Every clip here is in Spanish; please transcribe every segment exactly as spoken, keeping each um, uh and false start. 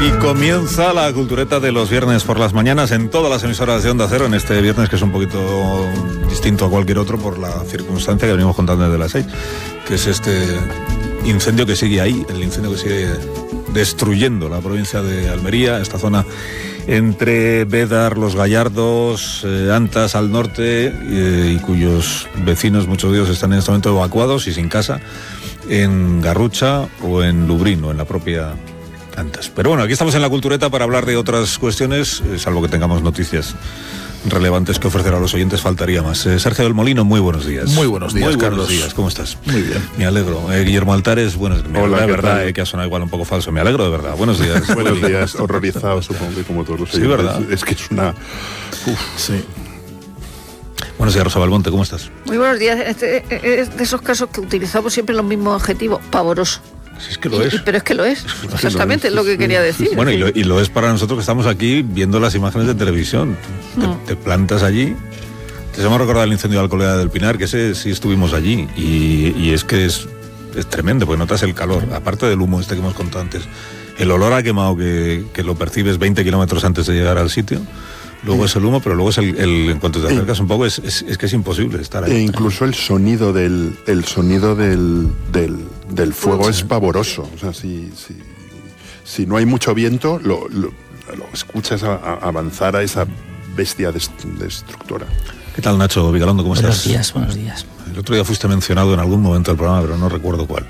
Y comienza la cultureta de los viernes por las mañanas en todas las emisoras de Onda Cero, en este viernes que es un poquito distinto a cualquier otro por la circunstancia que venimos contando desde las seis, que es este incendio que sigue ahí, el incendio que sigue destruyendo la provincia de Almería, esta zona entre Bédar, Los Gallardos, eh, Antas al norte, eh, y cuyos vecinos, muchos de ellos, están en este momento evacuados y sin casa, en Garrucha o en Lubrino, en la propia Antas. Pero bueno, aquí estamos en la cultureta para hablar de otras cuestiones, eh, salvo que tengamos noticias relevantes que ofrecer a los oyentes, faltaría más. Eh, Sergio del Molino, muy buenos días. Muy buenos días, muy Carlos. Buenos días, ¿cómo estás? Muy bien. Me alegro. Eh, Guillermo Altares, buenos días. Hola, de ¿qué verdad, tal? eh, que ha sonado igual un poco falso. Me alegro de verdad. Buenos días. Buenos días, horrorizado, supongo que como todos los Sí, oyentes. ¿verdad? Es que es una... Uf. Sí. Buenos días, Rosa Belmonte, ¿cómo estás? Muy buenos días. Este es de esos casos que utilizamos siempre los mismos adjetivos. Pavoroso. Si es que lo es. Y- pero es que lo es. Exactamente, es lo que quería decir. Bueno, y lo, y lo es para nosotros que estamos aquí viendo las imágenes de televisión. No. Te, te plantas allí. Te hemos recordado el incendio de Alcolea del Pinar, que ese sí estuvimos allí. Y, y es que es, es tremendo, porque notas el calor. Aparte del humo este que hemos contado antes. El olor a quemado que, que lo percibes veinte kilómetros antes de llegar al sitio. Luego es el humo, pero luego es el, el en cuanto te acercas un poco, es, es, es que es imposible estar ahí. E incluso el sonido del el sonido del, del, del fuego es pavoroso. O sea, si, si, si no hay mucho viento, lo, lo, lo escuchas a, a avanzar a esa bestia dest- destructora. ¿Qué tal, Nacho Vigalondo? ¿Cómo Buenos estás? días, buenos días. El otro día fuiste mencionado en algún momento del programa, pero no recuerdo cuál.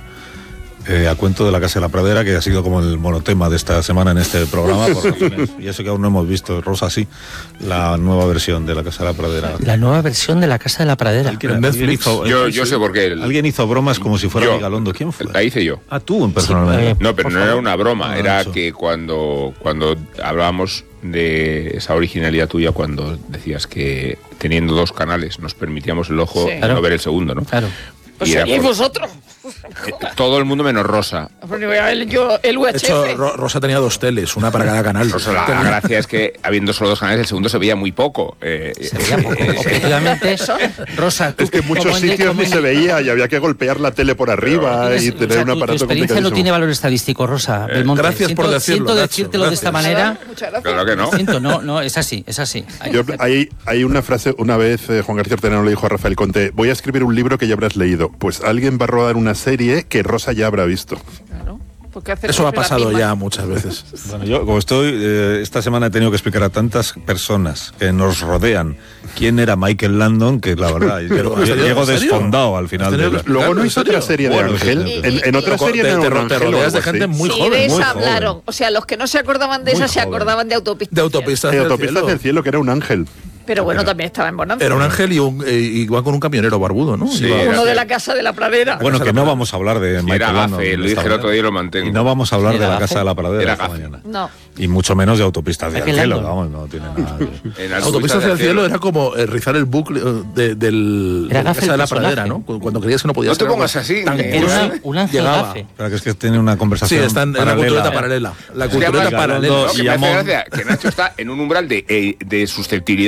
Eh, a cuento de la Casa de la Pradera, que ha sido como el monotema de esta semana en este programa, por razones, y eso que aún no hemos visto, Rosa sí, la nueva versión de la Casa de la Pradera. La nueva versión de La Casa de la Pradera. ¿Alguien, en alguien Netflix. hizo, Yo, yo sé por qué. El- alguien hizo bromas como si fuera Yo. Vigalondo. ¿Quién fue? La hice yo. Ah, tú, en personalmente. eh, No, pero Por no favor. era una broma, Ah, era Nacho. que cuando, cuando hablábamos de esa originalidad tuya, cuando decías que teniendo dos canales nos permitíamos el ojo Sí. y Claro. no ver el segundo, ¿no? Claro. Pues Y era seríais por- vosotros. eh, todo el mundo menos Rosa. Bueno, voy a ver yo el De hecho, U H F. Ro- Rosa tenía dos teles, una para cada canal. Rosa, la, la gracia es que habiendo solo dos canales, el segundo se veía muy poco. Eh, Se veía poco. Objetivamente, Rosa, tú, Es que en muchos como indi- sitios como ni se indi- veía y había que golpear la tele por arriba tienes- y o tener sea, un tu- aparato Tu experiencia no complicadísimo. tiene valor estadístico, Rosa. Belmonte. gracias siento, por decirlo, Siento Nacho, decírtelo de esta gracias. manera. Muchas gracias. Claro que no. Siento, no, no, es así, es así. Hay- Yo, hay, hay una frase, una vez eh, Juan García Ortega le dijo a Rafael Conte: voy a escribir un libro que ya habrás leído. Pues alguien va a rodar una serie que Rosa ya habrá visto. Claro. Porque hace Eso ha siempre la pasado misma. ya muchas veces. Bueno, yo como estoy, eh, esta semana he tenido que explicar a tantas personas que nos rodean quién era Michael Landon, que la verdad, Pero, yo ¿en serio? llego ¿En serio? desfondado al final. ¿En de serio? la- Luego no ¿en hizo serio? otra serie de Bueno, Ángel. sí, sí. En, en otra Te- serie te, no te, era un te ángel o rodeas algo de gente así. muy Sí, joven. ves, muy hablaron. joven. O sea, los que no se acordaban de Muy esa se joven. acordaban de Autopista. De autopistas De del Autopistas cielo. del Cielo, que era un ángel. Pero bueno, también estaba en Bonanza. Era un ángel y, un, eh, y va con un camionero barbudo, ¿no? Sí, Iba- era- Uno de la Casa de la Pradera. Bueno, que no vamos a hablar de Sí, Michael era Landon. gafe, lo esta dije el otro mañana. día y lo mantengo. Y no vamos a hablar Sí, de era la gafe. Casa de la Pradera Era esta gafe. mañana. No. Y mucho menos de Autopistas del Michael Cielo, Landon. vamos, no tiene nada. que- En las Autopistas del cielo era como eh, rizar el bucle eh, de, del, Era de la gafe Casa el de la personaje. Pradera, ¿no? Cu- Cuando creías que no podías No te hacer algo pongas así, tan eh. Era cursi, una- un ángel llegaba. gafe. Espera, que es que tiene una Sí, conversación está en, en la paralela. cultureta paralela. La Es que cultureta además, paralela. No, que me hace Llamón. gracia que Nacho está en un umbral de, eh, de susceptibilidad